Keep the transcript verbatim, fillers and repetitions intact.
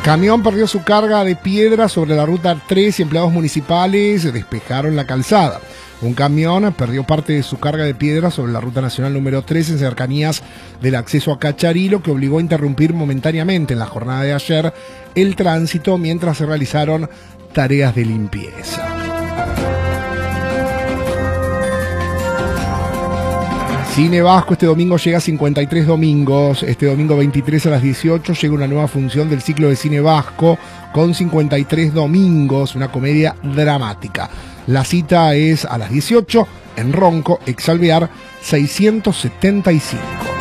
Camión perdió su carga de piedra sobre la ruta tres y empleados municipales despejaron la calzada. Un camión perdió parte de su carga de piedra sobre la ruta nacional número tres en cercanías del acceso a Cachari, lo que obligó a interrumpir momentáneamente en la jornada de ayer el tránsito mientras se realizaron tareas de limpieza. Cine Vasco este domingo llega a cincuenta y tres domingos. Este domingo veintitrés a las dieciocho llega una nueva función del ciclo de Cine Vasco con cincuenta y tres domingos, una comedia dramática. La cita es a las dieciocho en Ronco, Exalvear seiscientos setenta y cinco.